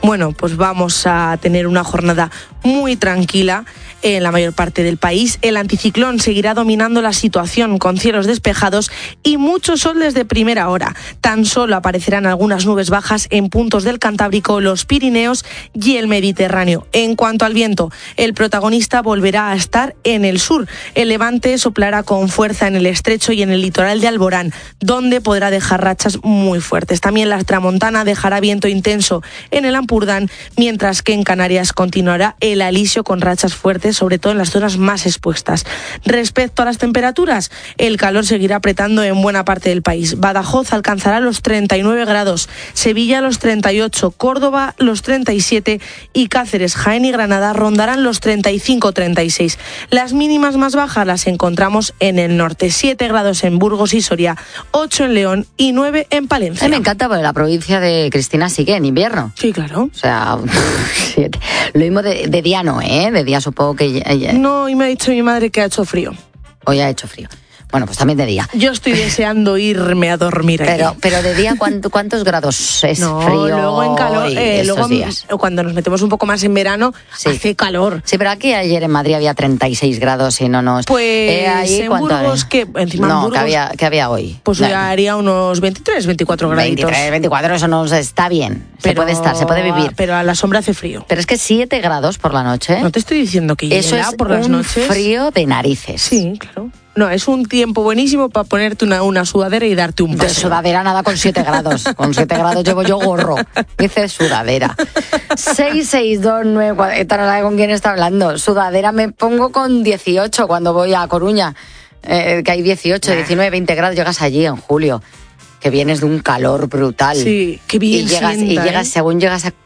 Bueno, pues vamos a tener una jornada muy tranquila en la mayor parte del país. El anticiclón seguirá dominando la situación con cielos despejados y mucho sol desde primera hora. Tan solo aparecerán algunas nubes bajas en puntos del Cantábrico, los Pirineos y el Mediterráneo. En cuanto al viento, el protagonista volverá a estar en el sur. El levante soplará con fuerza en el estrecho y en el litoral de Alborán, donde podrá dejar rachas muy fuertes. También la tramontana dejará viento intenso en el Ampurdán, mientras que en Canarias continuará el alisio con rachas fuertes, sobre todo en las zonas más expuestas. Respecto a las temperaturas, el calor seguirá apretando en buena parte del país. Badajoz alcanzará los 39 grados, Sevilla los 38, Córdoba los 37 y Cáceres, Jaén y Granada rondarán los 35-36. Las mínimas más bajas las encontramos en el norte, 7 grados en Burgos y Soria, 8 en León y 9 en Palencia. Me encanta porque la provincia de Cristina sigue en invierno. Sí, claro. O sea, lo mismo de día no, ¿eh? De día supongo que... No, y me ha dicho mi madre que ha hecho frío. Hoy ha hecho frío. Bueno, pues también de día. Yo estoy deseando irme a dormir aquí. Pero de día, ¿cuántos grados es frío? Luego en calor, luego días? Cuando nos metemos un poco más en verano, sí, hace calor. Sí, pero aquí ayer en Madrid había 36 grados y no nos... Pues ahí, en Burgos, que encima no, en Burgos... que había hoy. Pues hoy haría unos 23, 24 grados. 23, 24, eso nos está bien. Se puede vivir. Pero a la sombra hace frío. Pero es que 7 grados por la noche... No te estoy diciendo que eso es por las noches. Frío de narices. Sí, claro. No, es un tiempo buenísimo para ponerte una sudadera y darte un paseo. De sudadera nada con 7 grados. Con 7 grados llevo yo gorro. Dice sudadera. 66294. Esta no sabe con quién está hablando. Sudadera me pongo con 18 cuando voy a Coruña. Que hay 18, 19, 20 grados. Llegas allí en julio. Que vienes de un calor brutal. Sí, qué bien llegas, según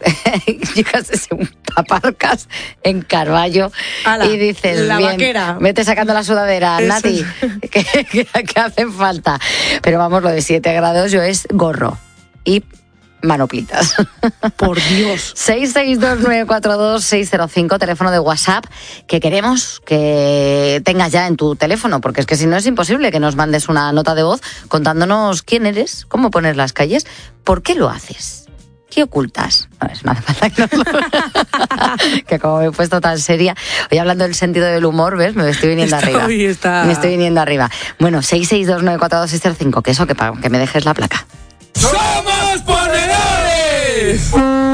aparcas en Carballo. ¡Hala! Y dices, la bien, vaquera. vete sacando la sudadera, Eso Nati, que hacen falta. Pero vamos, lo de 7 grados yo es gorro y manoplitas. Por Dios. 662942605, teléfono de WhatsApp, que queremos que tengas ya en tu teléfono, porque es que si no es imposible que nos mandes una nota de voz contándonos quién eres, cómo poner las calles, por qué lo haces. ¿Qué ocultas? No hace falta que que como me he puesto tan seria, hoy hablando del sentido del humor, ¿ves? Me estoy viniendo arriba. Me estoy viniendo arriba. Bueno, 662942605, que eso, que me dejes la placa. ¡Somos ponedores!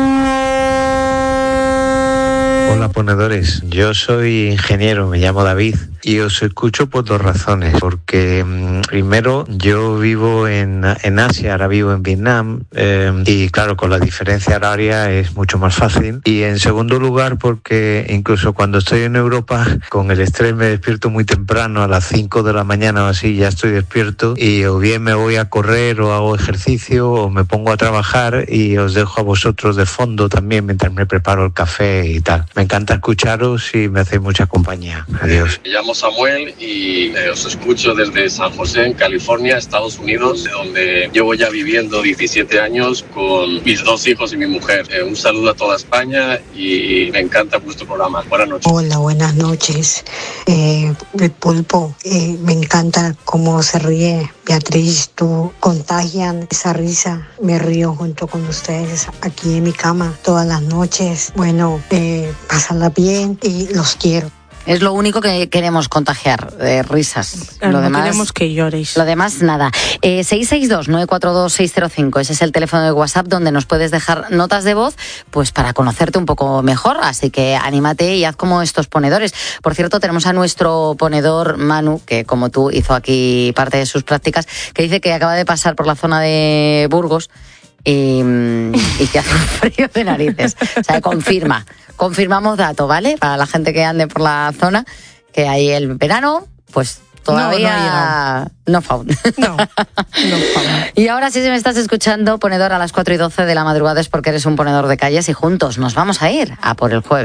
Hola ponedores, yo soy ingeniero, me llamo David y os escucho por 2 razones, porque primero yo vivo en Asia, ahora vivo en Vietnam y claro, con la diferencia horaria es mucho más fácil, y en segundo lugar porque incluso cuando estoy en Europa con el estrés me despierto muy temprano, a las 5 de la mañana o así ya estoy despierto, y o bien me voy a correr o hago ejercicio o me pongo a trabajar y os dejo a vosotros de fondo también mientras me preparo el café y tal. Me encanta escucharos y me hacéis mucha compañía. Adiós. Me llamo Samuel y os escucho desde San José, en California, Estados Unidos, donde llevo ya viviendo 17 años con mis 2 hijos y mi mujer. Un saludo a toda España y me encanta vuestro programa. Buenas noches. Hola, buenas noches. El pulpo, me encanta cómo se ríe Beatriz, tú contagian esa risa. Me río junto con ustedes aquí en mi cama todas las noches. Bueno, pasarla bien y los quiero. Es lo único que queremos contagiar, risas. Claro, lo demás, no queremos que lloréis. Lo demás, nada. 662-942-605, ese es el teléfono de WhatsApp donde nos puedes dejar notas de voz, pues para conocerte un poco mejor. Así que anímate y haz como estos ponedores. Por cierto, tenemos a nuestro ponedor Manu, que como tú hizo aquí parte de sus prácticas, que dice que acaba de pasar por la zona de Burgos y que hace un frío de narices. O sea, confirmamos dato, ¿vale? Para la gente que ande por la zona, que ahí el verano, pues todavía no found. No found. Y ahora sí, si me estás escuchando, ponedor a las 4:12 de la madrugada, es porque eres un ponedor de calles y juntos nos vamos a ir a por el jueves.